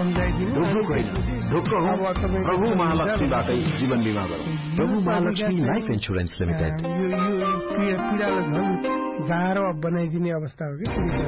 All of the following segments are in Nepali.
सम्झाइदिनु प्रभु महालक्ष्मीबाटै जीवन बीमा गरौँ। प्रभु महालक्ष्मी लाइफ इन्स्योरेन्स लिमिटेड। यो पीडालाई झन् गाह्रो बनाइदिने अवस्था हो कि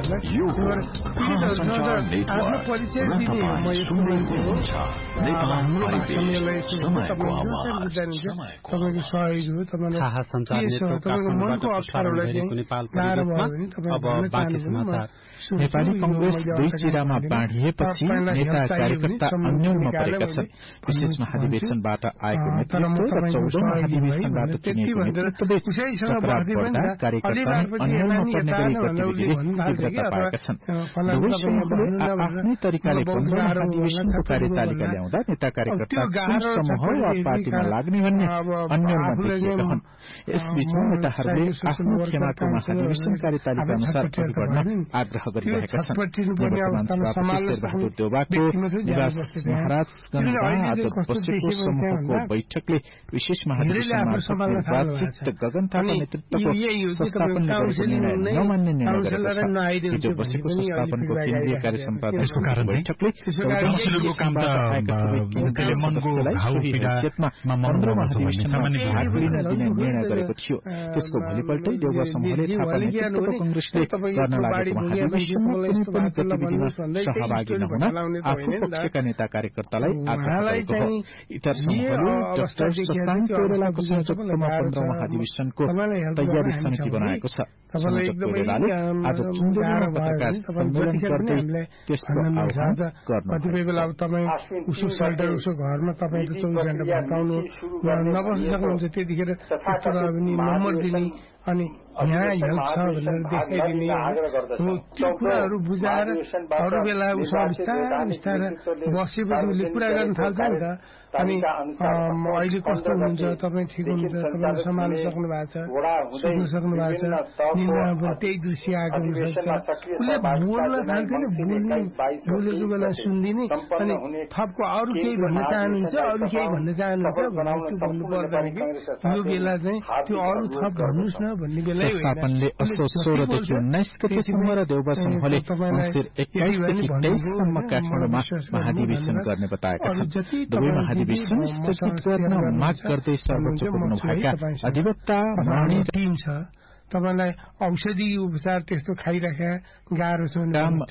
आफ्नो परिचय दिने म यस्तो मान्छे हो, हाम्रो भाषालाई तपाईँको सहयोग हो, तपाईँको मनको अप्ठ्यारोलाई चाहिँ गाह्रो भयो भने तपाईँ नेपाली कंग्रेस दुई चिरामा बाँडिएपछि नेता कार्यकर्ता अन्योलमा परेका छन्। विशेष महाधिवेशनबाट आएको नेतृत्व र 14औं महाधिवेशनबाट चुनिएको नेतृत्वबीच टकराव बढ्दा कार्यकर्ता अन्योलमा पर्ने गरी गतिविधिले तीव्रता पाएका छन्। दुवै समूहले आफ्नै तरिकाले 15औं महाधिवेशनको कार्यतालिका ल्याउँदा नेता कार्यकर्ता कुन समूह वा पार्टीमा लाग्ने भन्ने अन्योलमा देखिएका हुन्। यसबीचमा नेताहरूले आफ्नो खेमाको महाधिवेशन कार्यतालिका अनुसार अघि बढ्न आग्रह गरिरहेका छन्। शेरबहादुर देउवाको निवास महाराजगंजमा आज बसेको समूहको बैठकले विशेष महाधिवेशनमा निर्वाचित गगन थापा नेतृत्वको संस्थापनले गरेको निर्णय नमान्ने निर्णय गरेको छ। हिजो बसेको संस्थापनको केन्द्रीय कार्य सम्पादकको बैठकले 14औं महाधिवेशनमा भाग लिन दिने निर्णय गरेको थियो। त्यसको भोलिपल्टै देउवा समूहले थापा नेतृत्वको कंग्रेसले गर्न लागेको महाधिवेशनमा कुनै पनि गतिविधिमा सहभागी नहुन आफू पक्षका नेता कार्यकर्तालाई आग्रह गरेको हो। इतर समूहले डाक्टर शशाङ्क कोइरालाको संयोजकत्वमा 15औं महाधिवेशनको तयारी समिति बनाएको छ। संयोजक कोइरालाले आज चुन्देलीमा पत्रकार सम्मेलन गर्दै त्यसको आह्वान गर्नु। कतिपय बेला अब तपाईँ उसो सेल्टर उसो घरमा तपाईँ 24 घण्टा भत्काउनु नबस्न सक्नुहुन्छ, त्यतिखेर नम्बर दिने अनि यहाँ हेल्थ छ भनेर देखाइदिने त्यो कुराहरू बुझाएर अरू बेला उसमा बिस्तारै बसेपछि उसले कुरा गर्न थाल्छ नि त। अनि अहिले कस्तो हुनुहुन्छ, तपाईँ ठिक हुनुहुन्छ, तपाईँ सम्हाल्न सक्नु भएको छ, सुत्न सक्नु भएको छ, निन्द्रामा त्यही दृश्य आएको हुनसक्छ। उसले बोल्न थाल्छ नि, बोलेको बेला सुनिदिने अनि थपको अरू केही भन्न चाहनुहुन्छ, अरू केही भन्न चाहनुहुन्छ भन्ने त्यो भन्नु पर्दैन कि यो बेला चाहिँ त्यो अरू थप भन्नुहोस् न भन्ने बेला संस्थापनले असोज 16 देखि 19 गतेसम्म र देउवा समूहले मङ्सिर 21 देखि 23सम्म काठमाडौँमा महाधिवेशन गर्ने बताएका छन्। दुवै महाधिवेशन स्थगित गर्न माग गर्दै सर्वोच्च पुग्नुभएका अधिवक्ता मणि टिम छ। तपाईलाई औषधि उपचार त्यस्तो खाइराखे गाह्रो छ,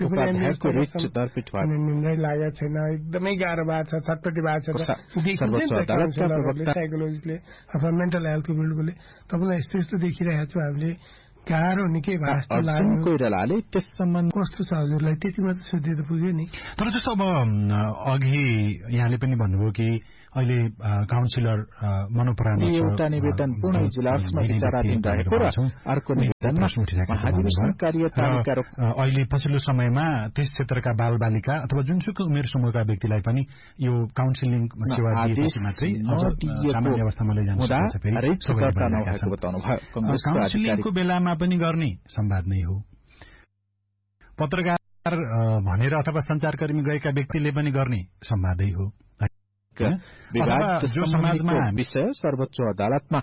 निन्द्रै लागेको छैन, एकदमै गाह्रो भएको छ, छटपटी भएको छ, साइकोलोजिस्टले अथवा मेन्टल हेल्थ फिल्डकोले तपाईँलाई यस्तो यस्तो देखिरहेको छु हामीले गाह्रो निकै भाषा लाग्यो। कोइरालाले त्यस सम्बन्ध कस्तो छ हजुरलाई त्यति मात्र सोध्दै त पुग्यो नि। तर जस्तो अब अघि यहाँले पनि भन्नुभयो कि अहिले काउन्सिलर मनोपराण एउटा निवेदन पूर्ण इजलासमा विचाराधीन रहेको र अर्को निवेदनमा महाधिवेशन कार्यतालिका अहिले पछिल्लो समयमा त्यस क्षेत्रका बालबालिका अथवा जुनसुकै उमेर समूहका व्यक्तिलाई पनि यो काउन्सिलिङ सेवा दिएपछि मात्रै सामान्य अवस्थामा लैजान सकिन्छ। काउन्सिलिङको बेलामा पनि गर्ने संवाद नै हो, पत्रकार भनेर अथवा संचारकर्मी गएका व्यक्तिले पनि गर्ने संवादै हो। विवाद जो समाजमा विषय सर्वोच्च अदालतमा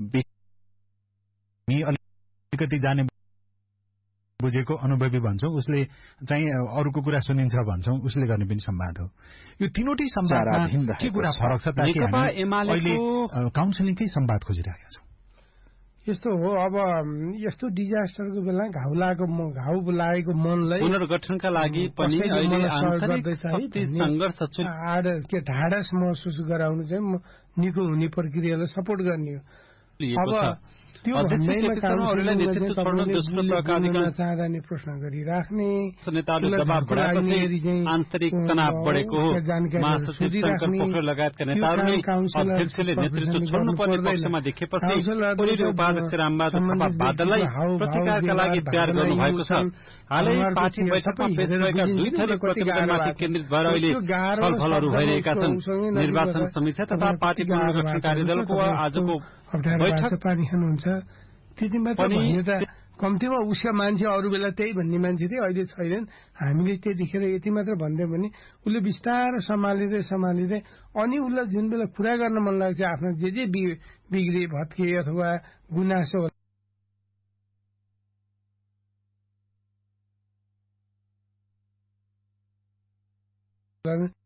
अलिकति जाने बुझेको अनुभवी भन्छौं, उसले चाहिँ अरूको कुरा सुनिन्छ भन्छौं, उसले गर्ने पनि संवाद हो। यो तीनवटै संवादमा के कुरा फरक छ ताकि अहिले काउन्सिलिङकै संवाद खोजिरहेका छौं। यस्तो हो, अब यस्तो डिजास्टरको बेला घाउ लागेको मनलाई पुनर्गठनका लागि पनि ढाडस महसुस गराउनु चाहिँ निको हुने प्रक्रियालाई सपोर्ट गर्ने हो। चाहँदा प्रश्न गरिराख्ने, आन्तरिक तनाव बढेको हो, महासचिव शंकर पोखरेल लगायतका नेताहरूले अध्यक्षले नेतृत्व छोड्नुपर्ने पक्षमा देखेपछि उपाध्यक्ष रामबहादुर थापा बादललाई प्रतिकारका लागि तयार गर्नुभएको छ। हालै पार्टी बैठकमा पेश भएका दुई थरी प्रतिवेदनमाथि केन्द्रित भएर अहिले छलफलहरू भइरहेका छन्। निर्वाचन समीक्षा तथा पार्टी पुनर्गठन कार्यदलको आजको बैठक पानी खानुहुन्छ त्यति मात्र भन्ने त कम्तीमा उसका मान्छे अरू बेला त्यही भन्ने मान्छे थिए, अहिले छैनन्। हामीले त्यतिखेर यति मात्र भन्दैयो भने उसले बिस्तारै सम्हालिँदै अनि उसलाई जुन बेला कुरा गर्न मन लाग्छ आफ्नो जे बिग्रे भत्के अथवा गुनासो गर्ने